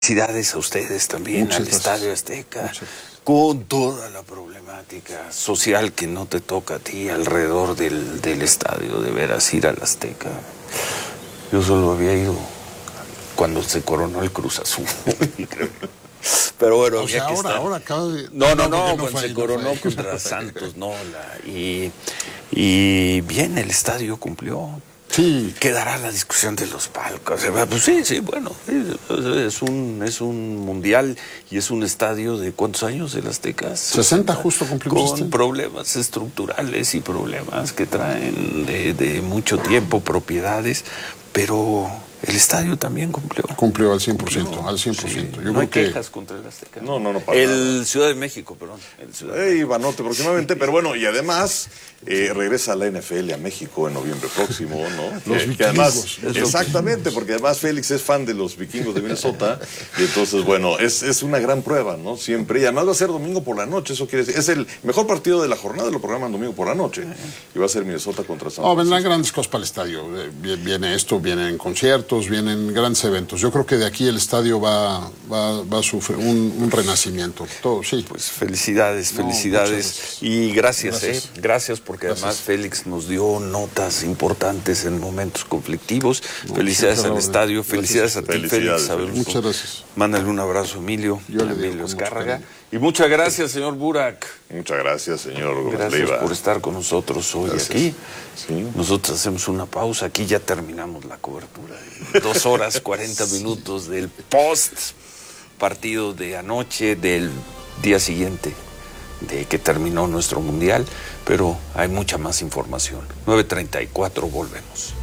Felicidades a ustedes también, Muchas al gracias. Estadio Azteca, con toda la problemática social que no te toca a ti alrededor del estadio, de veras ir al Azteca. Yo solo había ido cuando se coronó el Cruz Azul. Pero bueno, O sea, ahora acaba de... No, porque cuando fue se ahí, coronó fue ahí. contra Santos, y bien, el estadio cumplió. Sí. Quedará la discusión de los palcos. Pues sí, bueno, es un mundial y es un estadio de ¿cuántos años el Azteca? 60 justo cumplimos. Con problemas estructurales y problemas que traen de mucho tiempo, propiedades, pero el estadio también cumplió. Cumplió al 100%, al 100%. Sí, Yo no hay creo que... quejas contra el Azteca. No, para el nada. Ciudad de México, perdón. Ivanote próximamente, pero bueno, y además regresa a la NFL a México en noviembre próximo, ¿no? Los que además, vikingos. exactamente, porque además Félix es fan de los vikingos de Minnesota, y entonces, bueno, es una gran prueba, ¿no? Siempre, y además va a ser domingo por la noche, eso quiere decir, es el mejor partido de la jornada, lo programan domingo por la noche, y va a ser Minnesota contra San Francisco. vendrán grandes cosas para el estadio. Viene esto, vienen conciertos, vienen grandes eventos. Yo creo que de aquí el estadio va a sufrir un renacimiento. Todo, sí. Pues felicidades y gracias porque además Félix nos dio notas importantes en momentos conflictivos. Felicidades al estadio, felicidades a ti, Félix. Muchas gracias. Mándale un abrazo a Emilio, Yo le digo Emilio con Escárraga. mucho Y muchas gracias, señor Burak. Muchas gracias, señor Gómez Gracias Leiva. por estar con nosotros hoy Gracias. aquí. Sí. Nosotros hacemos una pausa. Aquí ya terminamos la cobertura. 2 horas, 40 minutos del post partido de anoche, del día siguiente de que terminó nuestro mundial. Pero hay mucha más información. 9:34, volvemos.